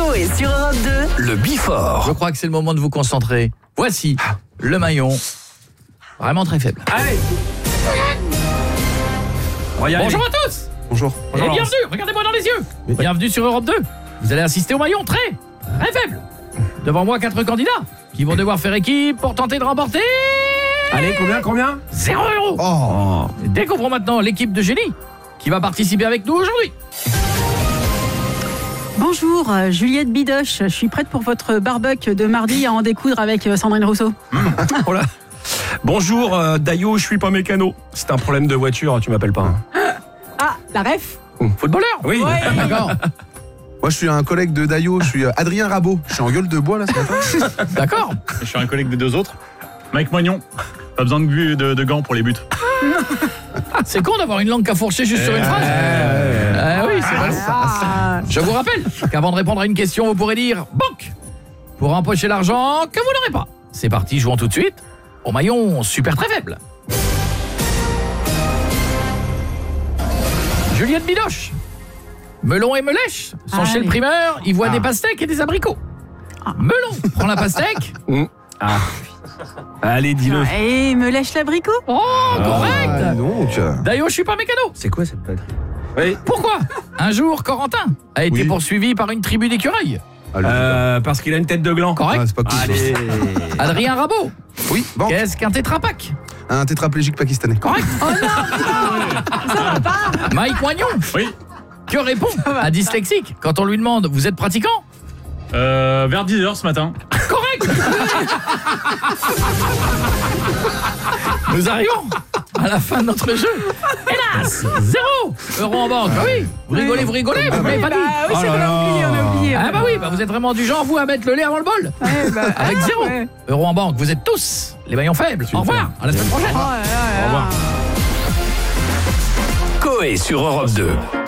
Coé sur Europe 2. Le Bifort. Je crois que c'est le moment de vous concentrer. Voici le maillon. Vraiment très faible. Allez. Bonjour à tous. Bonjour. Et bienvenue, regardez-moi dans les yeux. Bienvenue sur Europe 2. Vous allez assister au maillon très faible. Devant moi, 4 candidats qui vont devoir faire équipe pour tenter de remporter... Allez, combien 0 €. Oh. Découvrons maintenant l'équipe de génie qui va participer avec nous aujourd'hui. Bonjour, Juliette Bidoche. Je suis prête pour votre barbecue de mardi à en découdre avec Sandrine Rousseau. Oh là. Bonjour, Dayo, je suis pas mécano. C'est un problème de voiture, tu m'appelles pas. Ah, la ref. Footballeur. Oui. Ouais. D'accord. Moi, je suis un collègue de Dayo, je suis Adrien Rabot. Je suis en gueule de bois, là, ce matin. D'accord. Je suis un collègue des deux autres. Mike Moignon. Pas besoin de gants pour les buts. C'est con d'avoir une langue qu'à fourcher juste sur une phrase. Oui, c'est vrai. Je vous rappelle qu'avant de répondre à une question, vous pourrez dire banque pour empocher l'argent que vous n'aurez pas. C'est parti, jouons tout de suite au maillon super très faible. Juliette Bidoche. Melon et Melèche sont chez le primeur, ils voient des pastèques et des abricots. Melon prend la pastèque. Allez, dis-le. Et me lèche l'abricot. Oh, correct. Donc, D'ailleurs, je suis pas mécano. C'est quoi cette patrie? Oui. Pourquoi un jour, Corentin a été Oui. poursuivi par une tribu d'écureuils. Parce qu'il a une tête de gland. Correct. c'est pas cool. Allez. Adrien Rabot. Oui, banque. Qu'est-ce qu'un tétrapac? Un tétraplégique pakistanais. Correct. Mike Moignon. Oui. Que répond un dyslexique quand on lui demande vous êtes pratiquant? Vers 10h ce matin. Correct. Nous arrivons à la fin de notre jeu. Hélas, 0 € en banque. Ah oui, vous rigolez, vous m'avez pas dit. Oui, c'est vrai, on a oublié. Ah bah oui, vous êtes vraiment du genre vous à mettre le lait avant le bol. Avec 0 € en banque, vous êtes tous les maillons faibles. Au revoir, à la semaine prochaine. Au revoir. Coé sur Europe 2.